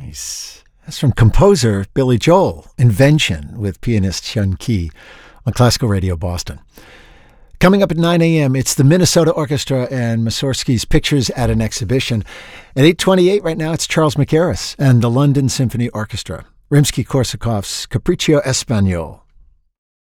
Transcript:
Nice. That's from composer Billy Joel, Invention, with pianist Hyun Key on Classical Radio Boston. Coming up at 9 a.m., it's the Minnesota Orchestra and Mussorgsky's Pictures at an Exhibition. At 8:28 right now, it's Charles McGarris and the London Symphony Orchestra. Rimsky-Korsakov's Capriccio Espagnol.